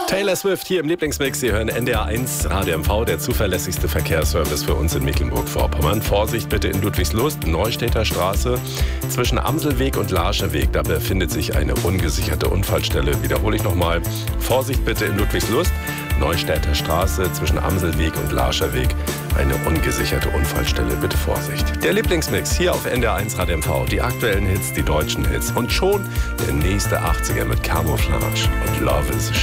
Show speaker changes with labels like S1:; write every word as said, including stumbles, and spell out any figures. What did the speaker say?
S1: Taylor Swift hier im Lieblingsmix. Sie hören N D R eins Radio M V, der zuverlässigste Verkehrsservice für uns in Mecklenburg-Vorpommern. Vorsicht bitte in Ludwigslust, Neustädter Straße. Zwischen Amselweg und Larscherweg, da befindet sich eine ungesicherte Unfallstelle. Wiederhole ich nochmal. Vorsicht bitte in Ludwigslust, Neustädter Straße. Zwischen Amselweg und Larscherweg eine ungesicherte Unfallstelle. Bitte Vorsicht. Der Lieblingsmix hier auf N D R eins Radio M V. Die aktuellen Hits, die deutschen Hits. Und schon der nächste achtziger mit Camouflage und Love is